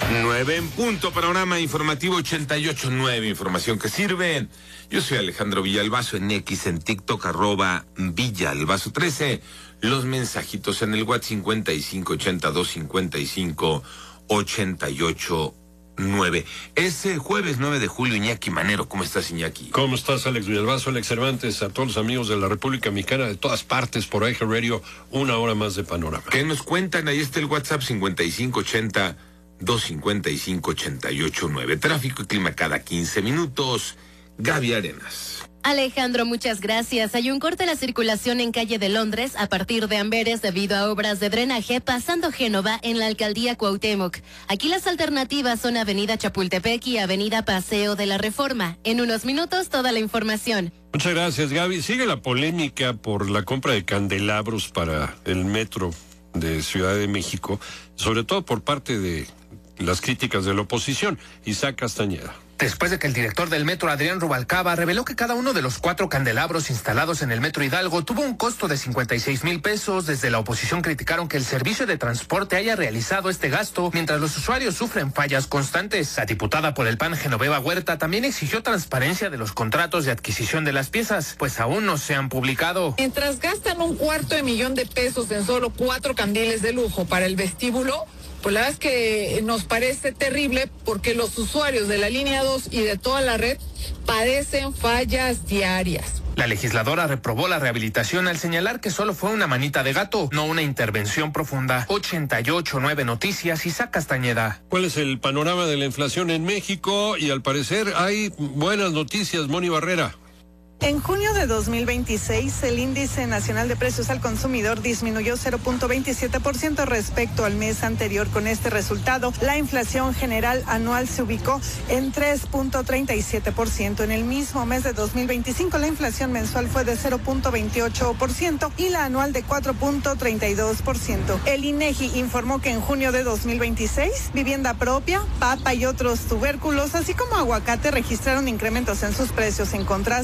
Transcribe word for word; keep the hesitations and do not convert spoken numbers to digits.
Nueve en punto, panorama informativo ochenta y ocho punto nueve, información que sirve. Yo soy Alejandro Villalbazo, en X, en TikTok, arroba Villalbazo trece. Los mensajitos en el WhatsApp cincuenta y cinco ochenta y dos cincuenta y cinco ochenta y ocho nueve. Es eh, jueves nueve de julio, Iñaki Manero. ¿Cómo estás, Iñaki? ¿Cómo estás, Alex Villalbazo, Alex Cervantes, a todos los amigos de la República Mexicana, de todas partes, por Eje Radio, una hora más de panorama? ¿Qué nos cuentan? Ahí está el WhatsApp cincuenta y cinco ochenta dos cincuenta y cinco ochenta y ocho nueve. Tráfico y clima cada quince minutos. Gaby Arenas. Alejandro, muchas gracias. Hay un corte de la circulación en calle de Londres a partir de Amberes debido a obras de drenaje pasando Génova en la alcaldía Cuauhtémoc. Aquí las alternativas son Avenida Chapultepec y Avenida Paseo de la Reforma. En unos minutos toda la información. Muchas gracias, Gaby. Sigue la polémica por la compra de candelabros para el metro de Ciudad de México, sobre todo por parte de las críticas de la oposición. Isaac Castañeda. Después de que el director del metro, Adrián Rubalcaba, reveló que cada uno de los cuatro candelabros instalados en el metro Hidalgo tuvo un costo de cincuenta y seis mil pesos, desde la oposición criticaron que el servicio de transporte haya realizado este gasto mientras los usuarios sufren fallas constantes. La diputada por el P A N, Genoveva Huerta, también exigió transparencia de los contratos de adquisición de las piezas, pues aún no se han publicado. Mientras gastan un cuarto de millón de pesos en solo cuatro candiles de lujo para el vestíbulo, pues la verdad es que nos parece terrible porque los usuarios de la línea dos y de toda la red padecen fallas diarias. La legisladora reprobó la rehabilitación al señalar que solo fue una manita de gato, no una intervención profunda. ochenta y ocho punto nueve Noticias, Isaac Castañeda. ¿Cuál es el panorama de la inflación en México? Y al parecer hay buenas noticias, Moni Barrera. En junio de dos mil veintiséis, el índice nacional de precios al consumidor disminuyó cero punto veintisiete por ciento respecto al mes anterior. Con este resultado, la inflación general anual se ubicó en tres punto treinta y siete por ciento. En el mismo mes de dos mil veinticinco, la inflación mensual fue de cero punto veintiocho por ciento y la anual de cuatro punto treinta y dos por ciento. El INEGI informó que en junio de dos mil veintiséis, vivienda propia, papa y otros tubérculos, así como aguacate, registraron incrementos en sus precios. En contraste,